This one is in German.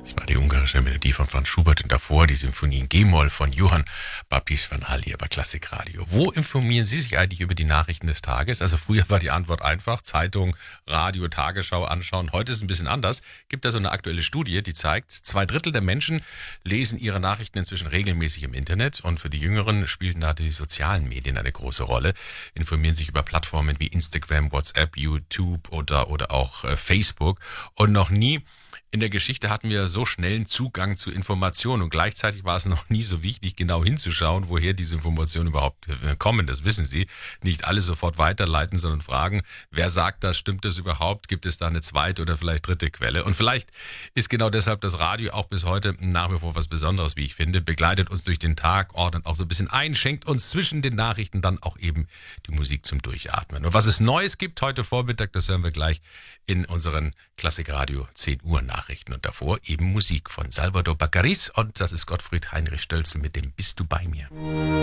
war die ungarische Melodie von Franz Schubert und davor die Symphonie in G-Moll von Johann Baptist van Hal hier bei Klassikradio. Wo informieren Sie sich eigentlich über die Nachrichten des Tages? Also früher war die Antwort einfach, Zeitung, Radio, Tagesschau anschauen. Heute ist es ein bisschen anders. Gibt da so eine aktuelle Studie, die zeigt, 2/3 der Menschen lesen ihre Nachrichten inzwischen regelmäßig im Internet und für die Jüngeren spielen da die sozialen Medien eine große Rolle. Informieren sich über Plattformen wie Instagram, WhatsApp, YouTube oder auch Facebook und noch nie in der Geschichte hatten wir so schnellen Zugang zu Informationen und gleichzeitig war es noch nie so wichtig, genau hinzuschauen, woher diese Informationen überhaupt kommen. Das wissen Sie. Nicht alle sofort weiterleiten, sondern fragen, wer sagt das, stimmt das überhaupt? Gibt es da eine zweite oder vielleicht dritte Quelle? Und vielleicht ist genau deshalb das Radio auch bis heute nach wie vor was Besonderes, wie ich finde. Begleitet uns durch den Tag, ordnet auch so ein bisschen ein, schenkt uns zwischen den Nachrichten dann auch eben die Musik zum Durchatmen. Und was es Neues gibt heute Vormittag, das hören wir gleich in unseren Klassikradio 10 Uhr Nachrichten. Und davor eben Musik von Salvador Baccaris und das ist Gottfried Heinrich Stölzel mit dem Bist du bei mir.